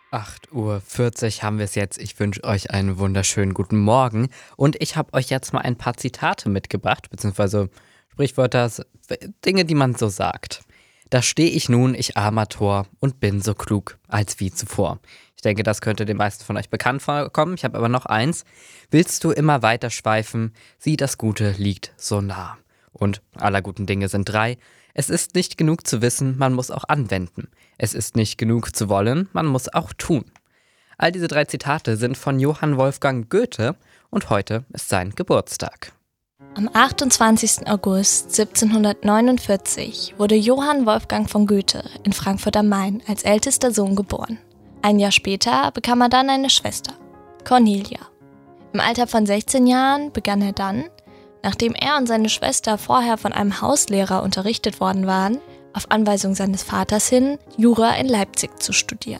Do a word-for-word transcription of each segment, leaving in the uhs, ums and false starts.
acht Uhr vierzig haben wir es jetzt. Ich wünsche euch einen wunderschönen guten Morgen. Und ich habe euch jetzt mal ein paar Zitate mitgebracht, beziehungsweise Sprichwörter, s- Dinge, die man so sagt. Da stehe ich nun, ich armer Tor, und bin so klug als wie zuvor. Ich denke, das könnte den meisten von euch bekannt vorkommen. Ich habe aber noch eins. Willst du immer weiter schweifen? Sieh, das Gute liegt so nah. Und aller guten Dinge sind drei. Es ist nicht genug zu wissen, man muss auch anwenden. Es ist nicht genug zu wollen, man muss auch tun. All diese drei Zitate sind von Johann Wolfgang Goethe und heute ist sein Geburtstag. Am achtundzwanzigsten August siebzehnhundertneunundvierzig wurde Johann Wolfgang von Goethe in Frankfurt am Main als ältester Sohn geboren. Ein Jahr später bekam er dann eine Schwester, Cornelia. Im Alter von sechzehn Jahren begann er dann, nachdem er und seine Schwester vorher von einem Hauslehrer unterrichtet worden waren, auf Anweisung seines Vaters hin, Jura in Leipzig zu studieren.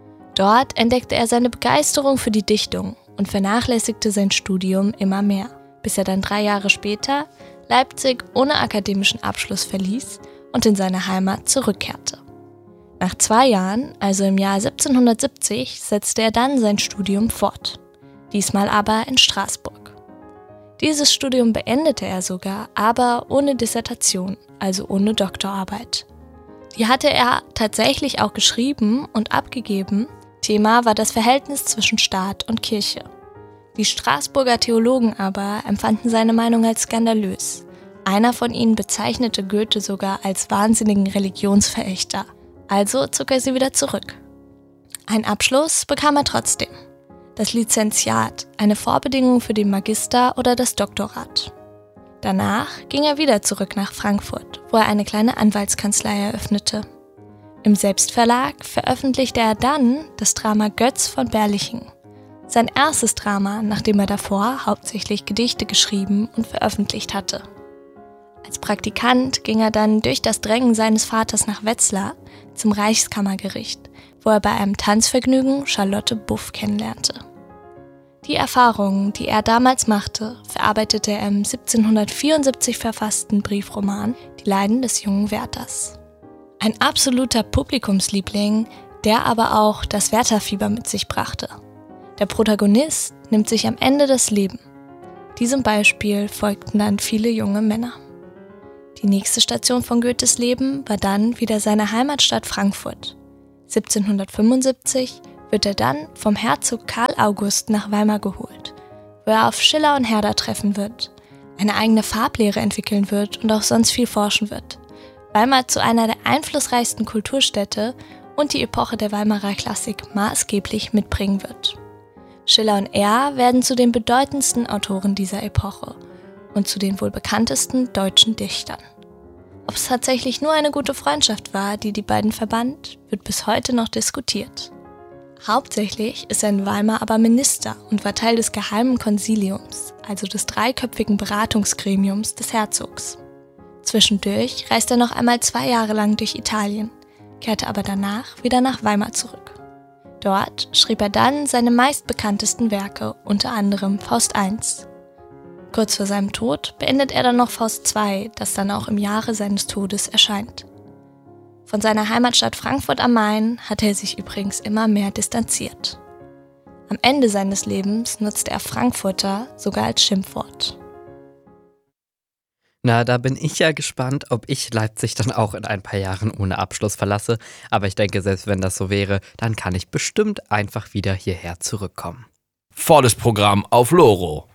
Dort entdeckte er seine Begeisterung für die Dichtung und vernachlässigte sein Studium immer mehr, bis er dann drei Jahre später Leipzig ohne akademischen Abschluss verließ und in seine Heimat zurückkehrte. Nach zwei Jahren, also im Jahr siebzehnhundertsiebzig, setzte er dann sein Studium fort, diesmal aber in Straßburg. Dieses Studium beendete er sogar, aber ohne Dissertation, also ohne Doktorarbeit. Die hatte er tatsächlich auch geschrieben und abgegeben. Thema war das Verhältnis zwischen Staat und Kirche. Die Straßburger Theologen aber empfanden seine Meinung als skandalös. Einer von ihnen bezeichnete Goethe sogar als wahnsinnigen Religionsverächter. Also zog er sie wieder zurück. Einen Abschluss bekam er trotzdem. Das Lizenziat, eine Vorbedingung für den Magister oder das Doktorat. Danach ging er wieder zurück nach Frankfurt, wo er eine kleine Anwaltskanzlei eröffnete. Im Selbstverlag veröffentlichte er dann das Drama Götz von Berlichingen. Sein erstes Drama, nachdem er davor hauptsächlich Gedichte geschrieben und veröffentlicht hatte. Als Praktikant ging er dann durch das Drängen seines Vaters nach Wetzlar zum Reichskammergericht, wo er bei einem Tanzvergnügen Charlotte Buff kennenlernte. Die Erfahrungen, die er damals machte, verarbeitete er im siebzehnhundertvierundsiebzig verfassten Briefroman Die Leiden des jungen Werthers. Ein absoluter Publikumsliebling, der aber auch das Wertherfieber mit sich brachte. Der Protagonist nimmt sich am Ende das Leben. Diesem Beispiel folgten dann viele junge Männer. Die nächste Station von Goethes Leben war dann wieder seine Heimatstadt Frankfurt. siebzehnhundertfünfundsiebzig wird er dann vom Herzog Karl August nach Weimar geholt, wo er auf Schiller und Herder treffen wird, eine eigene Farblehre entwickeln wird und auch sonst viel forschen wird. Weimar zu einer der einflussreichsten Kulturstädte und die Epoche der Weimarer Klassik maßgeblich mitbringen wird. Schiller und er werden zu den bedeutendsten Autoren dieser Epoche und zu den wohl bekanntesten deutschen Dichtern. Ob es tatsächlich nur eine gute Freundschaft war, die die beiden verband, wird bis heute noch diskutiert. Hauptsächlich ist er in Weimar aber Minister und war Teil des Geheimen Konsiliums, also des dreiköpfigen Beratungsgremiums des Herzogs. Zwischendurch reiste er noch einmal zwei Jahre lang durch Italien, kehrte aber danach wieder nach Weimar zurück. Dort schrieb er dann seine meistbekanntesten Werke, unter anderem Faust eins. Kurz vor seinem Tod beendet er dann noch Faust zwei, das dann auch im Jahre seines Todes erscheint. Von seiner Heimatstadt Frankfurt am Main hat er sich übrigens immer mehr distanziert. Am Ende seines Lebens nutzte er Frankfurter sogar als Schimpfwort. Na, da bin ich ja gespannt, ob ich Leipzig dann auch in ein paar Jahren ohne Abschluss verlasse. Aber ich denke, selbst wenn das so wäre, dann kann ich bestimmt einfach wieder hierher zurückkommen. Volles Programm auf Loro.